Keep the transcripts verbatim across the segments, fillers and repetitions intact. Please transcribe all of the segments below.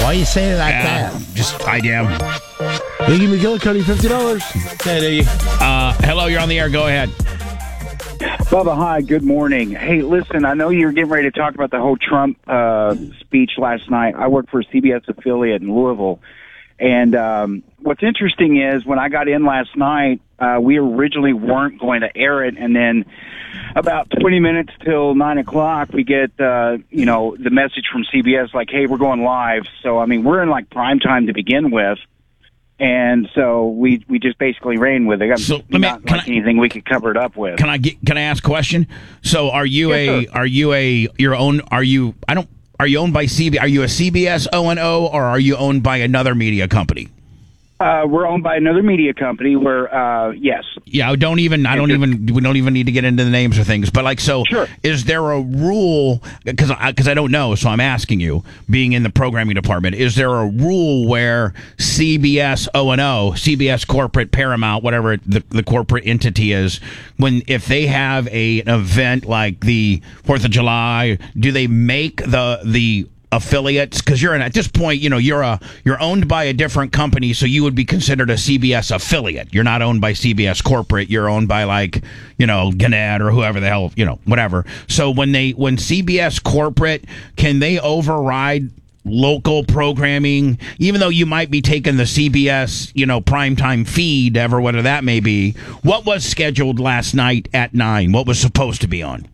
Why you saying it like Yeah, that? just I am. Iggy McGillicuddy, fifty dollars. Hey, Uh, hello, you're on the air. Go ahead. Bubba, hi, good morning. Hey, listen, I know you were getting ready to talk about the whole Trump uh, speech last night. I work for a C B S affiliate in Louisville. And um, what's interesting is when I got in last night, uh, we originally weren't going to air it. And then about twenty minutes till nine o'clock, we get, uh, you know, the message from C B S like, hey, we're going live. So, I mean, we're in like prime time to begin with. And so we we just basically ran with it. So, let me- not can like I- anything we could cover it up with. Can I get? Can I ask a question? So, are you Yes, a? sir. Are you a? Your own? Are you? I don't. Are you owned by C B? Are you a C B S O and O, or are you owned by another media company? Uh, we're owned by another media company where, uh, yes. Yeah, I don't even. I don't even. We don't even need to get into the names of things. But like, so, Sure. is there a rule? Because because I, I don't know, so I'm asking you. Being in the programming department, is there a rule where C B S O and O, C B S corporate, Paramount, whatever the the corporate entity is, when if they have a an event like the Fourth of July, do they make the the affiliates, because you're in at this point, you know, you're a you're owned by a different company, so you would be considered a C B S affiliate. You're not owned by C B S corporate. You're owned by, like, you know, Gannett or whoever the hell, you know, whatever. So when they when C B S corporate, can they override local programming, even though you might be taking the C B S, you know, primetime feed, ever whether that may be? What was scheduled last night at nine? What was supposed to be on?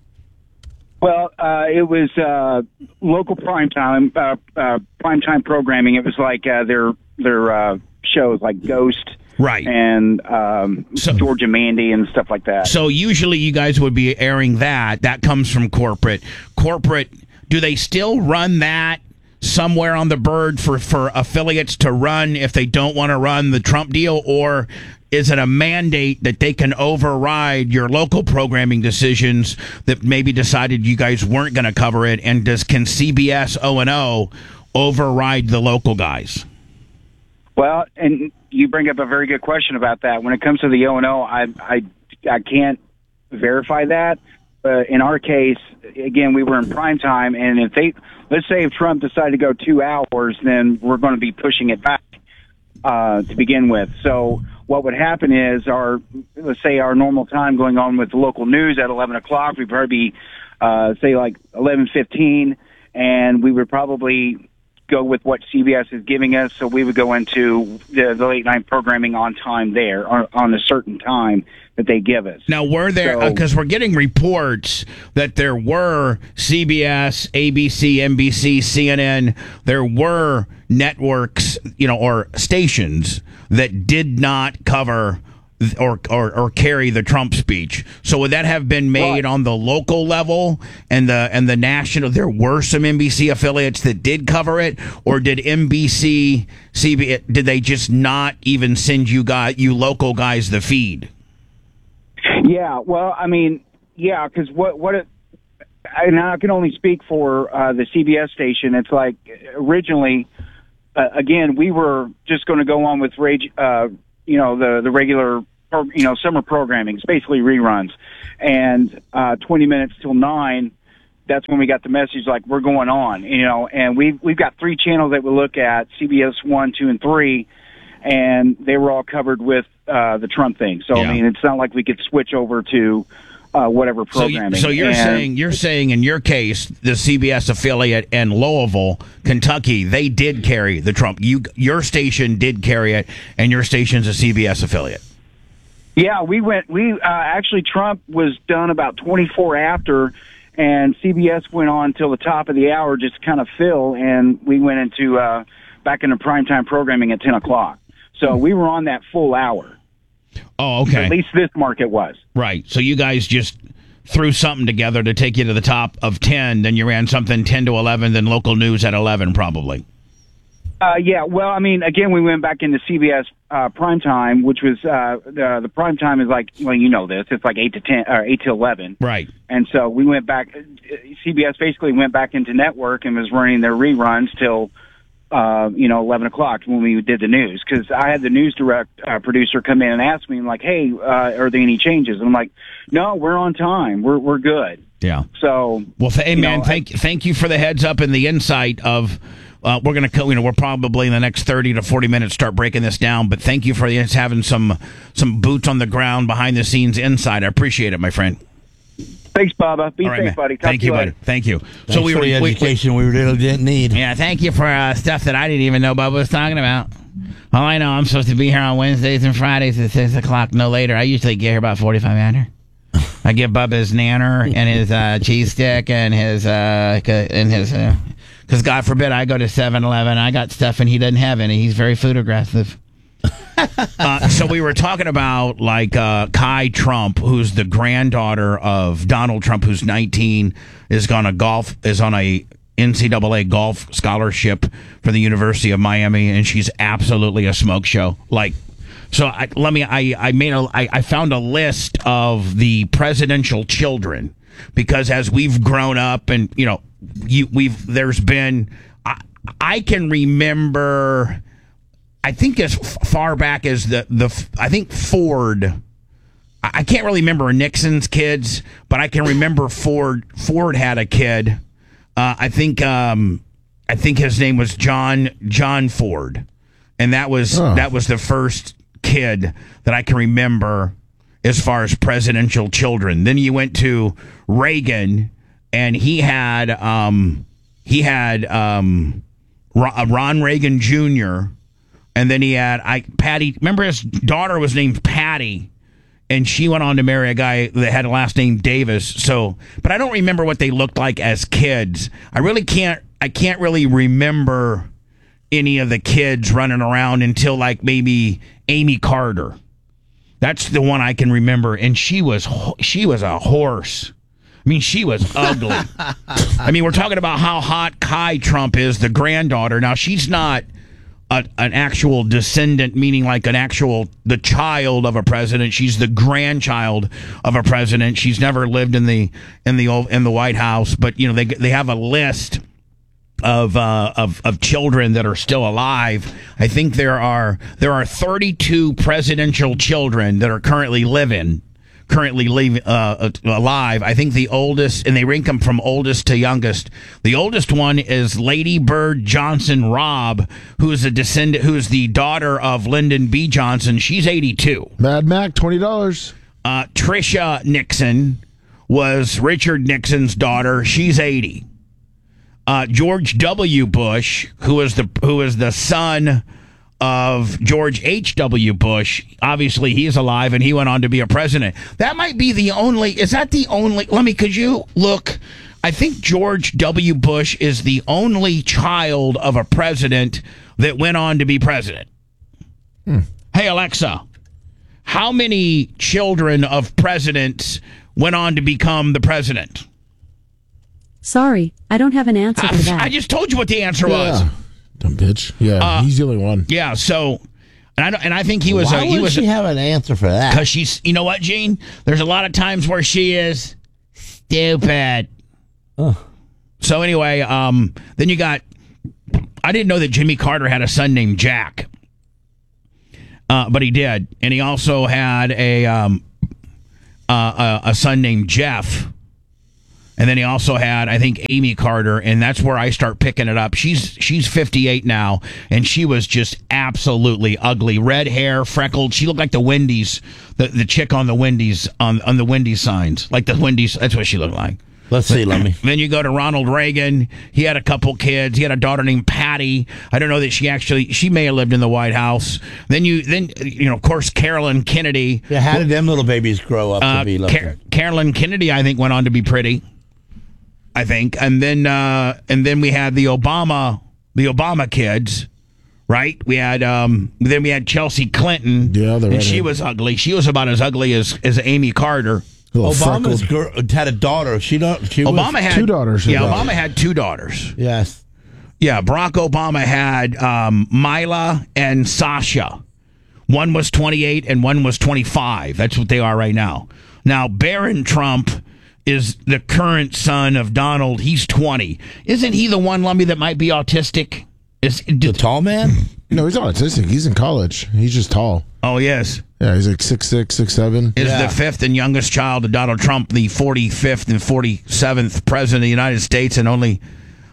Well, uh, it was uh, local primetime uh, uh, primetime programming. It was like uh, their their uh, shows like Ghost, Right. and um, So- Georgia Mandy and stuff like that. So usually you guys would be airing that. That comes from corporate. Corporate, do they still run that somewhere on the bird for, for affiliates to run if they don't want to run the Trump deal? Or is it a mandate that they can override your local programming decisions that maybe decided you guys weren't going to cover it? And does can C B S O and O override the local guys? Well, and you bring up a very good question about that. When it comes to the O and O, I I I can't verify that. But in our case, again, we were in prime time, and if they let's say if Trump decided to go two hours, then we're going to be pushing it back uh, to begin with. So what would happen is our let's say our normal time going on with the local news at eleven o'clock, we'd probably be uh, say like eleven fifteen, and we would probably go with what C B S is giving us. So we would go into the, the late night programming on time there, or on a certain time that they give us. Now, were there, So- because we're getting reports that there were C B S, A B C, N B C, C N N, there were networks, you know, or stations that did not cover or, or, or carry the Trump speech. So would that have been made Right. on the local level and the and the national? There were some N B C affiliates that did cover it, or did N B C, C B S, did they just not even send you guys, you local guys, the feed? Yeah, well, I mean, yeah, because what what it, and I can only speak for uh, the C B S station. It's like originally, uh, again, we were just going to go on with rage, uh, you know, the the regular, pro- you know, summer programming. It's basically reruns, and uh, twenty minutes till nine. That's when we got the message like we're going on, you know, and we've we've got three channels that we look at: C B S one, two, and three, and they were all covered with uh, the Trump thing. So Yeah. I mean, it's not like we could switch over to uh, whatever So, you- programming. so you're And- saying you're saying in your case, the C B S affiliate in Louisville, Kentucky, they did carry the Trump. You your station did carry it, and your station's a C B S affiliate. Yeah, we went. We uh, actually Trump was done about twenty-four after, and C B S went on till the top of the hour just to kind of fill, and we went into uh, back into primetime programming at ten o'clock. So we were on that full hour. Oh, okay, At least this market was. right. So you guys just threw something together to take you to the top of ten. Then you ran something ten to eleven, then local news at eleven, probably. Uh, yeah, well, I mean, again, we went back into C B S uh, primetime, which was uh, the the primetime is like, well, you know this, it's like eight to ten or eight to eleven, Right. and so we went back. C B S basically went back into network and was running their reruns till uh, you know eleven o'clock when we did the news. Because I had the news direct uh, producer come in and ask me like, "Hey, uh, are there any changes?" And I'm like, "No, we're on time. We're we're good." Yeah. So Well, th- hey, you man, know, thank thank you for the heads up and the insight of uh, we're going to, you know, we're probably in the next thirty to forty minutes start breaking this down. But thank you for having some some boots on the ground, behind the scenes, inside. I appreciate it, my friend. Thanks, Bubba. Be All right, safe, man. buddy. Talk Thank to you, you buddy. later. Thank you. Thanks so we for were the we- education we, we really didn't need. Yeah, thank you for uh, stuff that I didn't even know Bubba was talking about. All I know, I'm supposed to be here on Wednesdays and Fridays at six o'clock, no later. I usually get here about forty-five after. I give Bubba his nanner and his uh, cheese stick and his, uh, and his, because uh, God forbid I go to seven eleven, I got stuff and he doesn't have any. He's very food aggressive. uh, so we were talking about like uh, Kai Trump, who's the granddaughter of Donald Trump, who's nineteen, is on a golf is on a N C double A golf scholarship for the University of Miami, and she's absolutely a smoke show. Like, so I, let me. I I made a. I, I found a list of the presidential children because as we've grown up, and you know, you we've there's been. I, I can remember. I think as far back as the, the I think Ford, I can't really remember Nixon's kids, but I can remember Ford. Ford had a kid. Uh, I think um, I think his name was John John Ford, and that was Huh. that was the first kid that I can remember as far as presidential children. Then you went to Reagan, and he had um, he had um, Ron Reagan Junior And then he had I Patty. Remember his daughter was named Patty, and she went on to marry a guy that had a last name Davis. So, but I don't remember what they looked like as kids. I really can't. I can't really remember any of the kids running around until like maybe Amy Carter. That's the one I can remember, and she was she was a horse. I mean, she was ugly. I mean, we're talking about how hot Kai Trump is, the granddaughter. Now she's not. A, an actual descendant, meaning like an actual the child of a president. She's the grandchild of a president. She's never lived in the in the in the White House, but you know they they have a list of uh, of of children that are still alive. I think there are there are thirty-two presidential children that are currently living. Currently leave, uh, alive. I think the oldest, and they rank them from oldest to youngest. The oldest one is Lady Bird Johnson Robb, who is a descendant, who is the daughter of Lyndon B. Johnson. She's eighty-two. Mad Mac, twenty dollars. Uh, Tricia Nixon was Richard Nixon's daughter. She's eighty. Uh, George W. Bush, who is the who is the son of George H W. Bush. Obviously, he's alive, and he went on to be a president. That might be the only... Is that the only... Let me... Could you look... I think George W. Bush is the only child of a president that went on to be president. Hmm. Hey, Alexa, how many children of presidents went on to become the president? Sorry, I don't have an answer for that. I just told you what the answer Yeah. was. Dumb bitch. Yeah, Uh, he's the only one. Yeah, so... And I, don't- and I think he was... Why a, he would was she have an answer for that? Because she's... You know what, Gene? There's a lot of times where she is stupid. Oh. So anyway, um, then you got... I didn't know that Jimmy Carter had a son named Jack. Uh, but he did. And he also had a, um, uh, a, a son named Jeff. And then he also had, I think, Amy Carter, and that's where I start picking it up. She's she's fifty-eight now, and she was just absolutely ugly. Red hair, freckled. She looked like the Wendy's, the, the chick on the Wendy's on on the Wendy's signs, like the Wendy's. That's what she looked like. Let's see, let me. Then you go to Ronald Reagan. He had a couple kids. He had a daughter named Patty. I don't know that she actually, she may have lived in the White House. Then you, then you know, of course, Carolyn Kennedy. Yeah, how did them little babies grow up Uh, to be lovely? Car- Carolyn Kennedy, I think, went on to be pretty. I think, and then uh, and then we had the Obama, the Obama kids, right? We had um, then we had Chelsea Clinton. Yeah, the and she redhead. was ugly. She was about as ugly as, as Amy Carter. Little Obama's freckled. girl had a daughter. She don't. She Obama was, had two daughters, Yeah, her Obama daughter. had two daughters. Yes. Yeah, Barack Obama had um, Mila and Sasha. One was twenty-eight and one was twenty-five. That's what they are right now. Now, Barron Trump is the current son of Donald. He's twenty. Isn't he the one, Lumby, that might be autistic? Is The tall man? No, he's not autistic. He's in college. He's just tall. Oh, yes. Yeah, he's like six six, six seven. Is Yeah. the fifth and youngest child of Donald Trump, the forty-fifth and forty-seventh president of the United States, and only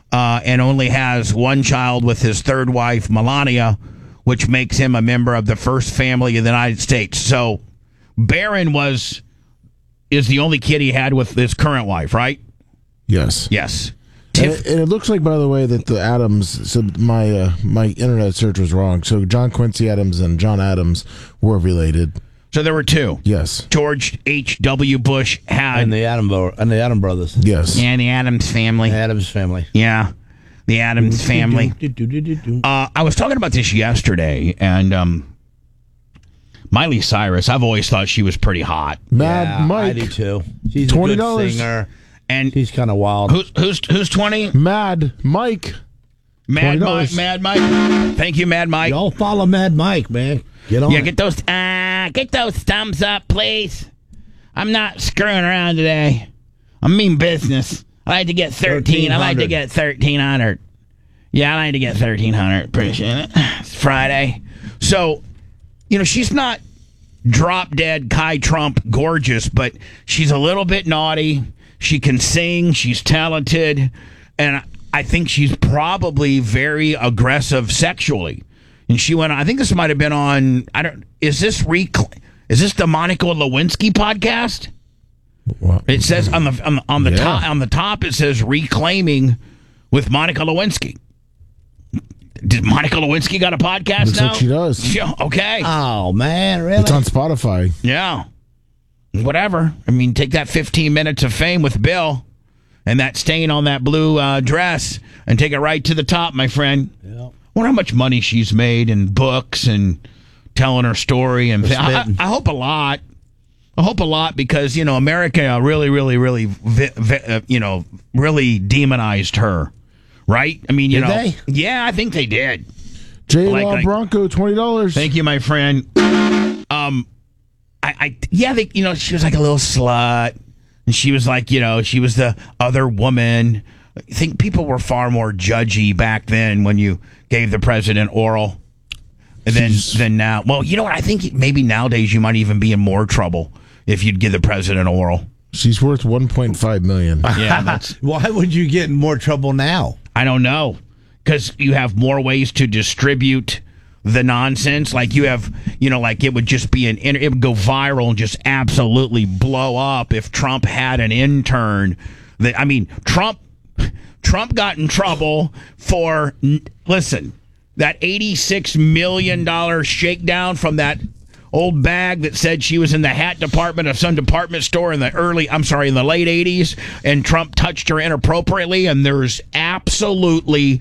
uh, and only has one child with his third wife, Melania, which makes him a member of the first family in the United States. So Barron was is the only kid he had with his current wife, right? Yes. Yes. And it, and it looks like, by the way, that the Adams. So my uh, my internet search was wrong. So John Quincy Adams and John Adams were related. So there were two. Yes. George H W. Bush had And the Adam bro- and the Adam brothers. Yes. yeah, the Adams family. Adams family. Yeah, the Adams family. Uh, I was talking about this yesterday, and um, Miley Cyrus. I've always thought she was pretty hot. Mad Yeah, Mike. I do too. She's twenty a good dollars. singer. And She's kind of wild. who's who's who's twenty? Mad Mike. Mad twenty Mike. dollars. Mad Mike. Thank you, Mad Mike. Y'all follow Mad Mike, man. Get on. Yeah, it. get those uh, get those thumbs up, please. I'm not screwing around today. I mean business. I like to get thirteen. I like to get thirteen hundred. Yeah, I like to get thirteen hundred. Appreciate it. It's Friday, so you know she's not drop dead Kai Trump gorgeous, but she's a little bit naughty. She can sing. She's talented, and I think she's probably very aggressive sexually. And she went. I think this might have been on. I don't. Is this rec- Is this the Monica Lewinsky podcast? Wow. It says on the on the, on the Yeah. top on the top it says reclaiming with Monica Lewinsky. Did Monica Lewinsky got a podcast Looks now? like she does. Yeah, okay. Oh man, really? It's on Spotify. Yeah. Whatever. I mean, take that fifteen minutes of fame with Bill and that stain on that blue uh, dress and take it right to the top, my friend. Yeah. Wonder how much money she's made in books and telling her story. And th- I, I hope a lot. I hope a lot because, you know, America really, really, really, vi- vi- uh, you know, really demonized her. Right? I mean, you Did know. they? Yeah, I think they did. J Like- Law like- Bronco, twenty dollars. Thank you, my friend. Um, I, I, yeah, they, you know, she was like a little slut, and she was like, you know, she was the other woman. I think people were far more judgy back then when you gave the president oral than than now. Well, you know what? I think maybe nowadays you might even be in more trouble if you'd give the president oral. She's worth one point five million. Yeah, that's. Why would you get in more trouble now? I don't know, because you have more ways to distribute the nonsense. Like you have, you know, like it would just be an, it would go viral and just absolutely blow up if Trump had an intern. That I mean, Trump, Trump got in trouble for listen that eighty-six million dollars shakedown from that old bag that said she was in the hat department of some department store in the early, I'm sorry, in the late eighties, and Trump touched her inappropriately, and there's absolutely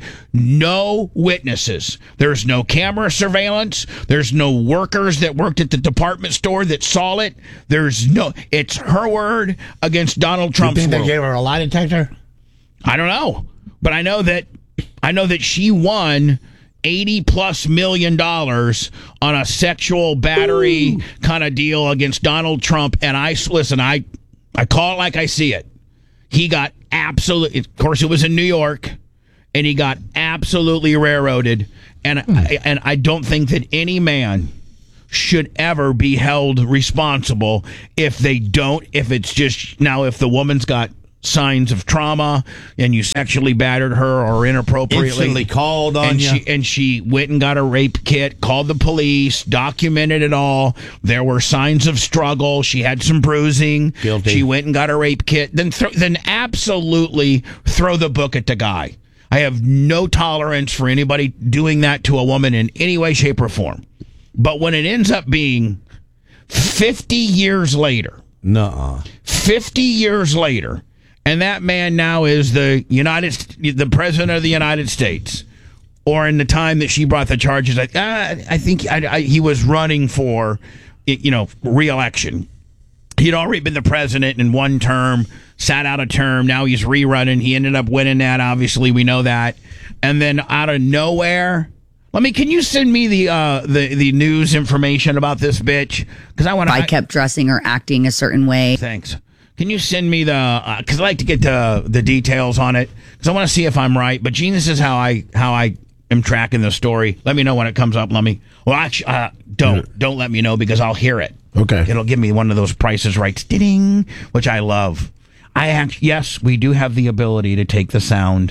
no witnesses. There's no camera surveillance. There's no workers that worked at the department store that saw it. There's no, it's her word against Donald You Trump's think they world. gave her a lie detector? I don't know, but I know that I know that she won eighty plus million dollars on a sexual battery kind of deal against Donald Trump. And I listen, I I call it like I see it. He got absolutely, of course, it was in New York, and he got absolutely railroaded. And I, and I don't think that any man should ever be held responsible if they don't. If it's just now, if the woman's got signs of trauma and you sexually battered her or inappropriately Instantly called on and you. she and she went and got a rape kit, called the police, documented it all. There were signs of struggle. She had some bruising. Guilty. She went and got a rape kit. Then th- then absolutely throw the book at the guy. I have no tolerance for anybody doing that to a woman in any way, shape, or form. But when it ends up being fifty years later, Nuh-uh. fifty years later, and that man now is the United, the president of the United States, or in the time that she brought the charges, I, uh, I think I, I, he was running for, you know, re-election. He'd already been the president in one term, sat out a term. Now he's rerunning. He ended up winning that. Obviously, we know that. And then out of nowhere, let me. Can you send me the uh, the the news information about this bitch? Because I want to. I kept dressing or acting a certain way. Thanks. Can you send me the? Because uh, I like to get the the details on it. Because I want to see if I'm right. But Gene, this is how I how I am tracking the story. Let me know when it comes up. Let me. Well, actually, uh, don't don't let me know because I'll hear it. Okay. It'll give me one of those prices right, ding, which I love. I act, yes, we do have the ability to take the sound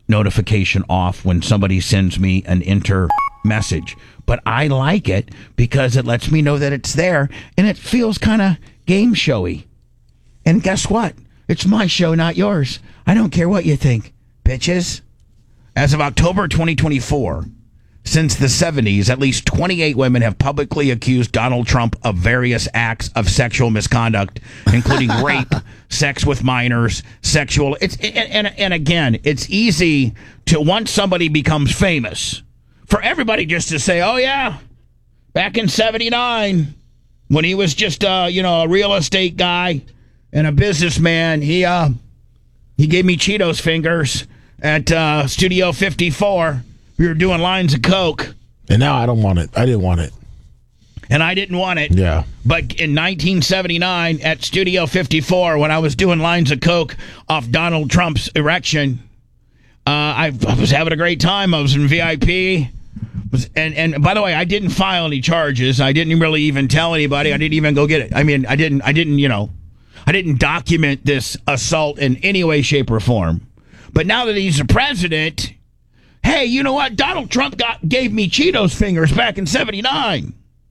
notification off when somebody sends me an enter message. But I like it because it lets me know that it's there, and it feels kind of game showy. And guess what? It's my show, not yours. I don't care what you think, bitches. As of October twenty twenty-four, since the seventies, at least twenty-eight women have publicly accused Donald Trump of various acts of sexual misconduct, including rape, sex with minors, sexual. It's and, and and again, it's easy to, once somebody becomes famous, for everybody just to say, "Oh yeah, back in seventy-nine, when he was just uh, you know a real estate guy and a businessman, he uh he gave me Cheetos fingers at uh, Studio fifty-four." We were doing lines of coke. And now I don't want it. I didn't want it. And I didn't want it. Yeah. But in nineteen seventy-nine at Studio fifty-four, when I was doing lines of coke off Donald Trump's erection, uh, I, I was having a great time. I was in V I P. Was, and, and by the way, I didn't file any charges. I didn't really even tell anybody. I didn't even go get it. I mean, I didn't, I didn't, you know, I didn't document this assault in any way, shape, or form. But now that he's the president... Hey, you know what? Donald Trump got gave me Cheetos fingers back in seventy-nine.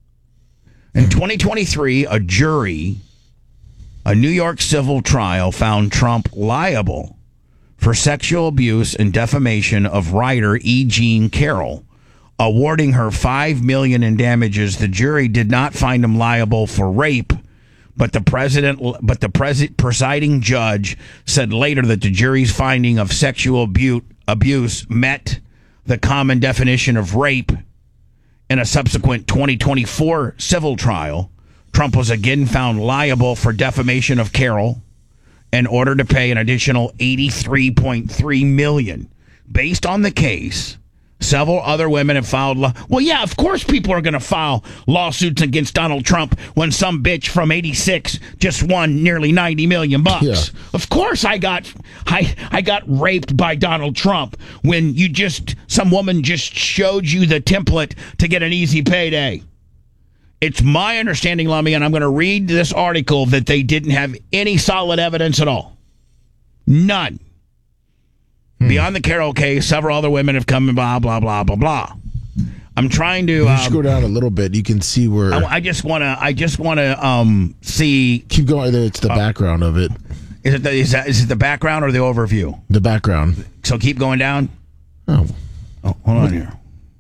In twenty twenty-three, a jury, a New York civil trial, found Trump liable for sexual abuse and defamation of writer E. Jean Carroll, awarding her five million dollars in damages. The jury did not find him liable for rape, but the president, but the pres- presiding judge said later that the jury's finding of sexual abuse abuse met the common definition of rape. In a subsequent twenty twenty-four civil trial, Trump was again found liable for defamation of Carroll and ordered to pay an additional eighty-three point three million dollars. Based on the case, several other women have filed law. Well, yeah, of course people are going to file lawsuits against Donald Trump when some bitch from eighty-six just won nearly ninety million bucks. Yeah. Of course I got I I got raped by Donald Trump when you just some woman just showed you the template to get an easy payday. It's my understanding, Lummy, and I'm going to read this article, that they didn't have any solid evidence at all. None. Beyond the Carroll case, several other women have come and blah, blah, blah, blah, blah. I'm trying to... If you Um, scroll down a little bit, you can see where... I, I just want to I just want to um, see... Keep going. There, it's the uh, background of it. Is it, the, is, that, is it the background or the overview? The background. So keep going down. Oh. Oh, hold on here.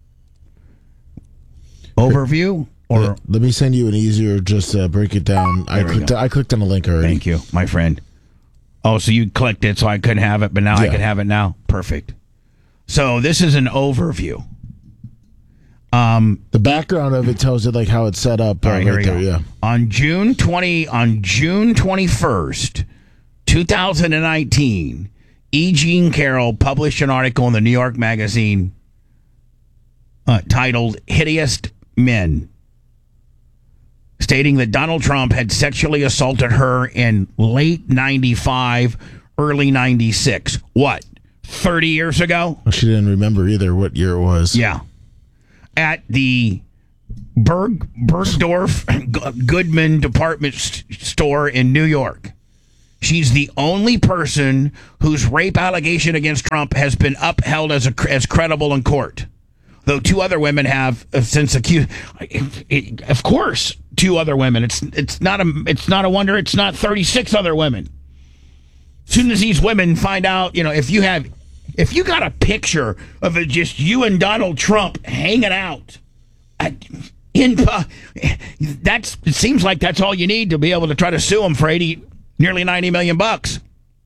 Overview? Or Let, let me send you an easier, just uh, break it down. I There we clicked, go. I clicked on the link already. Thank you, my friend. Oh, so you clicked it so I couldn't have it, but now I Yeah. can have it now? Perfect. So this is an overview. Um, The background of it tells it like how it's set up. all uh, right, here we there, go. Yeah. On June twentieth, on June twenty-first, two thousand nineteen, E. Jean Carroll published an article in the New York Magazine uh, titled "Hideous Men," stating that Donald Trump had sexually assaulted her in late ninety-five, early ninety-six. What, thirty years ago? Well, she didn't remember either what year it was. Yeah. At the Berg Bergdorf Goodman department st- store in New York. She's the only person whose rape allegation against Trump has been upheld as a, as credible in court. Though two other women have uh, since accused. It, it, of course, two other women. It's it's not a it's not a wonder it's not thirty-six other women. As soon as these women find out, you know, if you have, if you got a picture of it, just you and Donald Trump hanging out, at, in uh, that's it seems like that's all you need to be able to try to sue him for eighty, nearly ninety million bucks.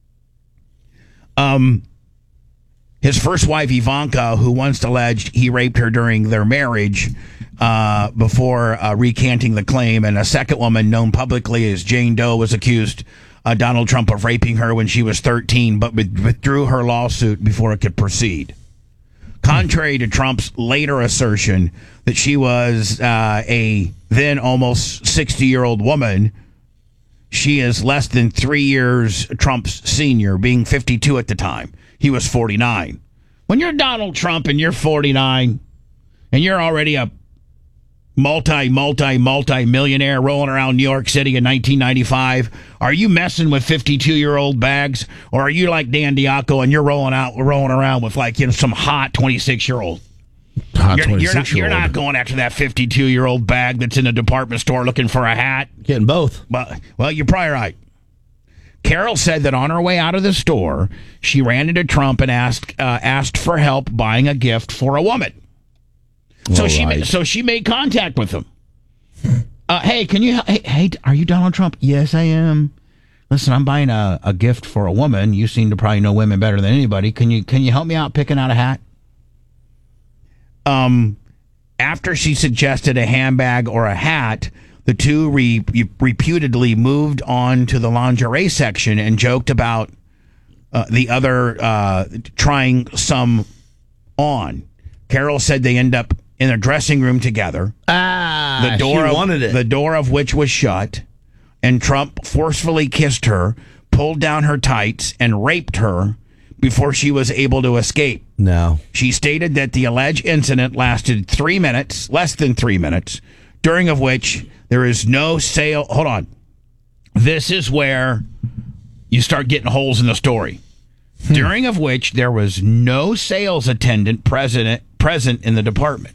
Um. His first wife, Ivanka, who once alleged he raped her during their marriage uh, before uh, recanting the claim, and a second woman known publicly as Jane Doe was accused uh, Donald Trump of raping her when she was thirteen, but withdrew her lawsuit before it could proceed. Contrary to Trump's later assertion that she was uh, a then almost sixty-year-old woman, she is less than three years Trump's senior, being fifty-two at the time. He was forty-nine. When you're Donald Trump and you're forty-nine and you're already a multi, multi, multi millionaire rolling around New York City in nineteen ninety-five? Are you messing with fifty-two year old bags, or are you like Dan Diaco and you're rolling out, rolling around with like, you know, some hot twenty-six year old? Hot You're, you're, not, you're twenty-six-year-old. not going after that fifty-two year old bag that's in a department store looking for a hat. Getting both. But, well, you're probably right. Carol said that on her way out of the store, she ran into Trump and asked uh, asked for help buying a gift for a woman. So All she right. ma- so she made contact with him. Uh, hey, can you? Hey, hey, are you Donald Trump? Yes, I am. Listen, I'm buying a, a gift for a woman. You seem to probably know women better than anybody. Can you can you help me out picking out a hat? Um, after she suggested a handbag or a hat, the two re- reputedly moved on to the lingerie section and joked about uh, the other uh, trying some on. Carol said they end up in a dressing room together. Ah, The door she of, wanted it. the door of which was shut, and Trump forcefully kissed her, pulled down her tights, and raped her before she was able to escape. no. She stated that the alleged incident lasted three minutes, less than three minutes, during of which there is no sale. Hold on. This is where you start getting holes in the story. During of which there was no sales attendant present present in the department.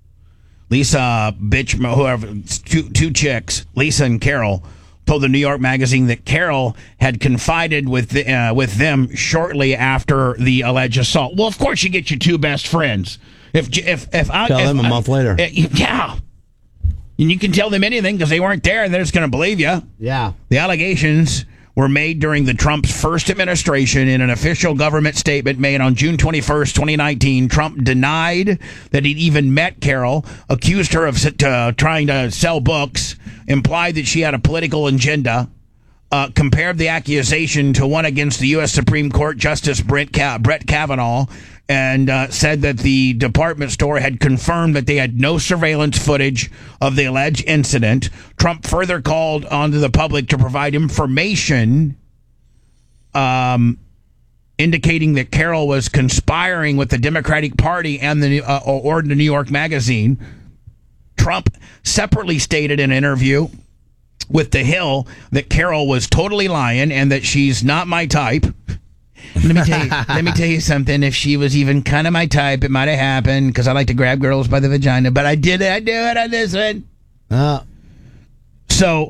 Lisa, bitch, whoever, two, two chicks, Lisa and Carol, told the New York Magazine that Carol had confided with the, uh, with them shortly after the alleged assault. Well, of course, you get your two best friends. If if if I Tell if them a I- month later. uh, yeah, and you can tell them anything because they weren't there, and they're just going to believe you. Yeah. The allegations were made during the Trump's first administration. In an official government statement made on June twenty-first, twenty nineteen, Trump denied that he'd even met Carol, accused her of uh, trying to sell books, implied that she had a political agenda, uh, compared the accusation to one against the U S Supreme Court Justice Brett, Ka- Brett Kavanaugh, and uh, said that the department store had confirmed that they had no surveillance footage of the alleged incident. Trump further called on to the public to provide information um, indicating that Carol was conspiring with the Democratic Party and the uh, or the New York Magazine. Trump separately stated in an interview with The Hill that Carol was totally lying and that she's not my type. Let me tell you. let me tell you something. If she was even kind of my type, it might have happened because I like to grab girls by the vagina. But I did. I do it on this one. Uh, So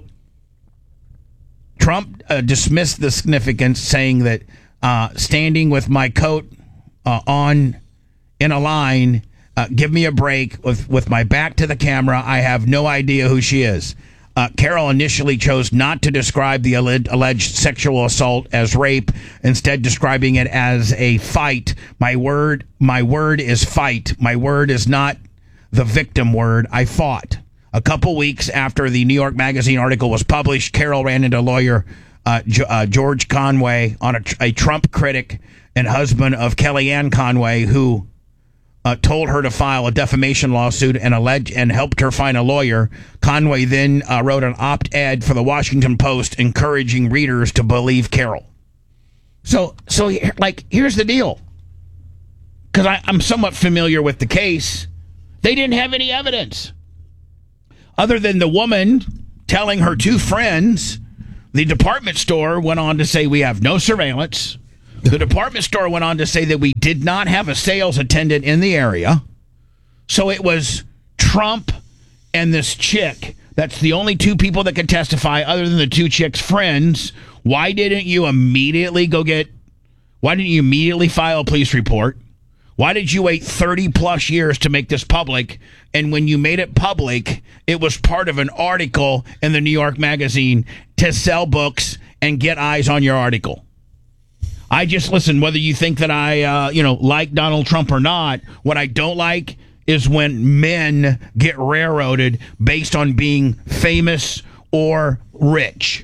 Trump uh, dismissed the significance, saying that uh, standing with my coat uh, on in a line, uh, give me a break with with my back to the camera. I have no idea who she is. Uh, Carol initially chose not to describe the alleged, alleged sexual assault as rape, instead describing it as a fight. My word, my word is fight. My word is not the victim word. I fought. A couple weeks after the New York Magazine article was published, Carol ran into lawyer uh, G- uh, George Conway, on a, a Trump critic and husband of Kellyanne Conway, who Uh, told her to file a defamation lawsuit and alleged and helped her find a lawyer. Conway then uh, wrote an op-ed for the Washington Post encouraging readers to believe Carol. So, so like, here's the deal. Because I'm somewhat familiar with the case. They didn't have any evidence other than the woman telling her two friends. The department store went on to say we have no surveillance. The department store went on to say that we did not have a sales attendant in the area. So it was Trump and this chick. That's the only two people that could testify other than the two chicks' friends. Why didn't you immediately go get, why didn't you immediately file a police report? Why did you wait thirty plus years to make this public? And when you made it public, it was part of an article in the New York Magazine to sell books and get eyes on your article. I just, listen, whether you think that I, uh, you know, like Donald Trump or not, what I don't like is when men get railroaded based on being famous or rich.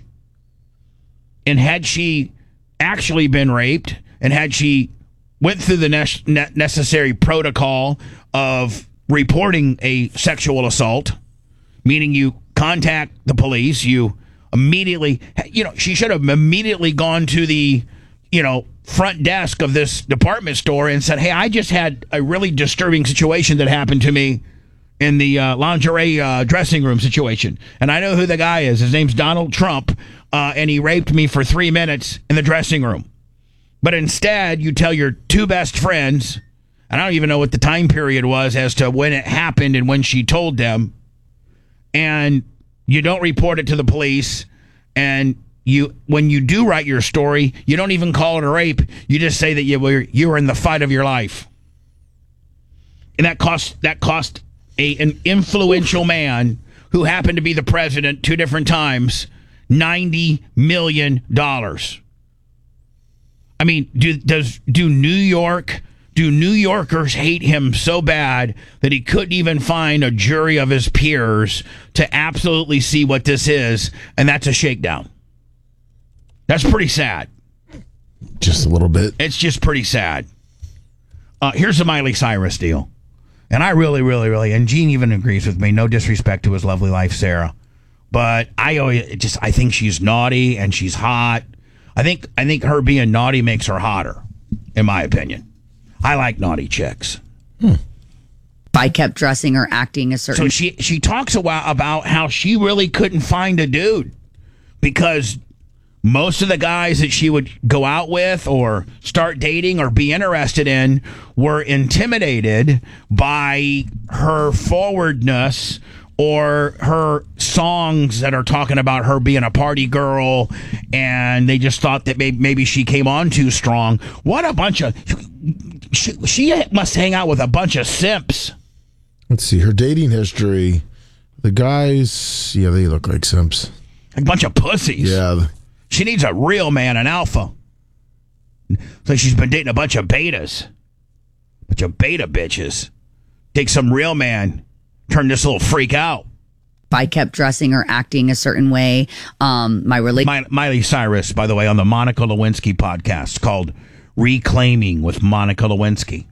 And had she actually been raped, and had she went through the ne- ne- necessary protocol of reporting a sexual assault, meaning you contact the police, you immediately, you know, she should have immediately gone to the, you know, front desk of this department store and said, hey, I just had a really disturbing situation that happened to me in the uh, lingerie uh, dressing room situation. And I know who the guy is. His name's Donald Trump, uh, and he raped me for three minutes in the dressing room. But instead, you tell your two best friends, and I don't even know what the time period was as to when it happened and when she told them, and you don't report it to the police, and you when you do write your story, you don't even call it a rape. You just say that you were you were in the fight of your life. And that cost that cost a an influential man who happened to be the president two different times ninety million dollars. I mean, do does do New York do New Yorkers hate him so bad that he couldn't even find a jury of his peers to absolutely see what this is, and that's a shakedown? That's pretty sad. Just a little bit. It's just pretty sad. Uh, here's the Miley Cyrus deal. And I really, really, really, and Gene even agrees with me, no disrespect to his lovely wife, Sarah. But I always just, I think she's naughty and she's hot. I think, I think her being naughty makes her hotter, in my opinion. I like naughty chicks. If I kept dressing or acting a certain So she, she talks a while about how she really couldn't find a dude because most of the guys that she would go out with or start dating or be interested in were intimidated by her forwardness or her songs that are talking about her being a party girl, and they just thought that maybe, maybe she came on too strong. What a bunch of... She, she must hang out with a bunch of simps. Let's see. Her dating history. The guys, yeah, they look like simps. A bunch of pussies. Yeah. She needs a real man, an alpha. So she's been dating a bunch of betas. Bunch of beta bitches. Take some real man. Turn this little freak out. if I kept dressing or acting a certain way, um, my relationship. My, Miley Cyrus, by the way, on the Monica Lewinsky podcast called Reclaiming with Monica Lewinsky.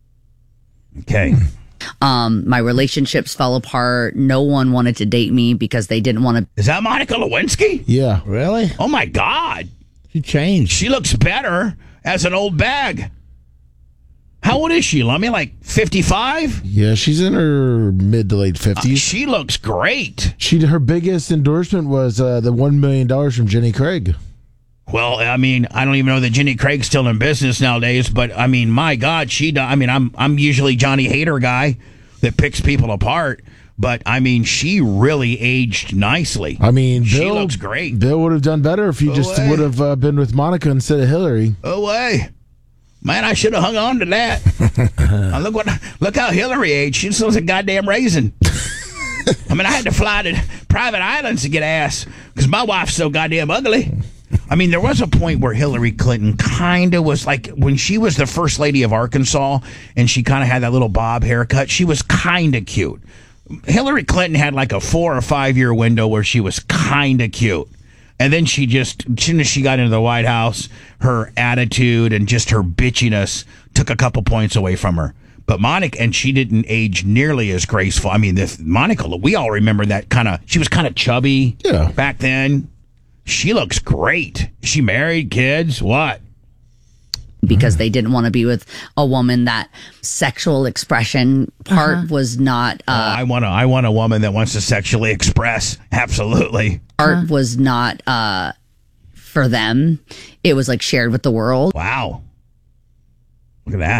Okay. Um, my relationships fell apart. No one wanted to date me because they didn't want to. Is that Monica Lewinsky? Yeah. Really? Oh, my God. She changed. She looks better as an old bag. How old is she, Lummy? Like fifty-five? Yeah, she's in her mid to late fifties. Uh, she looks great. She her biggest endorsement was uh, the one million dollars from Jenny Craig. Well, I mean, I don't even know that Jenny Craig's still in business nowadays, but I mean, my God, she. Do, I mean, I'm I'm usually Johnny Hater guy that picks people apart, but I mean, she really aged nicely. I mean, she Bill, looks great. Bill would have done better if he Oh, just way. would have uh, been with Monica instead of Hillary. Oh, way. Man, I should have hung on to that. uh, look what, look how Hillary aged. She still was a goddamn raisin. I mean, I had to fly to private islands to get ass because my wife's so goddamn ugly. I mean, there was a point where Hillary Clinton kind of was like, when she was the first lady of Arkansas and she kind of had that little bob haircut, she was kind of cute. Hillary Clinton had like a four or five year window where she was kind of cute. And then she just, as soon as she got into the White House, her attitude and just her bitchiness took a couple points away from her. But Monica, and she didn't age nearly as graceful. I mean, this Monica, we all remember that kind of, she was kind of chubby Yeah. back then. She looks great. She married, kids, what? Because they didn't want to be with a woman that sexual expression part was not Oh, uh, I want a, I want a woman that wants to sexually express. Absolutely. art was not uh for them. It was like shared with the world. Wow. Look at that.